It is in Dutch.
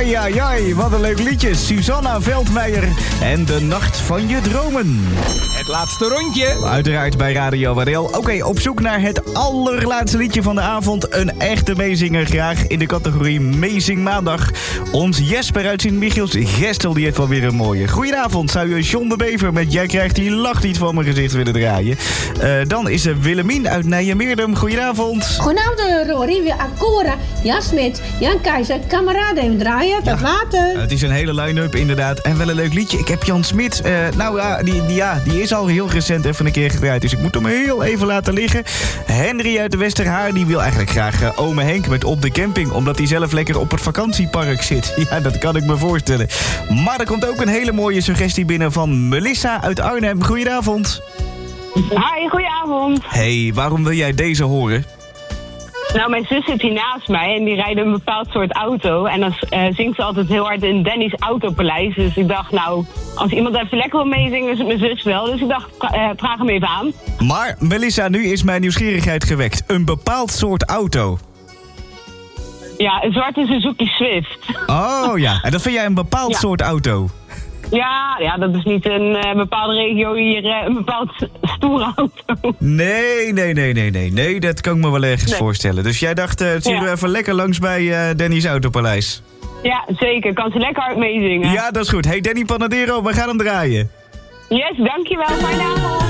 Ai, ai, ai, wat een leuk liedje. Susanna Veldmeijer en De Nacht van Je Dromen. Het laatste rondje. Uiteraard bij Radio Wadel. Oké, op zoek naar het allerlaatste liedje van de avond. Een echte meezinger graag in de categorie Meezing Maandag. Ons Jesper uit Sint-Michiels Gestel, die heeft wel weer een mooie. Goedenavond, zou je John de Bever met Jij krijgt die lach niet van mijn gezicht willen draaien? Dan is er Willemien uit Nijmeerdum. Goedenavond. Goedenavond, Rory. Weer Akora, Jan Smit, Jan Keizer, kameraden even draaien. Tot later. Het is een hele line-up inderdaad. En wel een leuk liedje. Ik heb Jan Smit. Die is al heel recent even een keer gedraaid. Dus ik moet hem heel even laten liggen. Henry uit de Westerhaar, die wil eigenlijk graag ome Henk met Op de Camping. Omdat hij zelf lekker op het vakantiepark zit. Ja, dat kan ik me voorstellen. Maar er komt ook een hele mooie suggestie binnen van Melissa uit Arnhem. Goedenavond. Hi, goedenavond. Hey, waarom wil jij deze horen? Nou, mijn zus zit hier naast mij en die rijdt een bepaald soort auto. En dan zingt ze altijd heel hard in Danny's Autopaleis. Dus ik dacht, nou, als iemand even lekker wil meezingen, is het mijn zus wel. Dus ik dacht, vraag hem even aan. Maar Melissa, nu is mijn nieuwsgierigheid gewekt. Een bepaald soort auto. Ja, een zwarte Suzuki Swift. Oh ja, en dat vind jij een bepaald soort auto? Ja, dat is niet een bepaalde regio hier, een bepaald stoere auto. Nee, dat kan ik me wel ergens voorstellen. Dus jij dacht, zien we even lekker langs bij Danny's Autopaleis. Ja, zeker. Kan ze lekker hard meezingen. Ja, dat is goed. Hey, Danny Panadero, we gaan hem draaien. Yes, dankjewel. Fijne avond.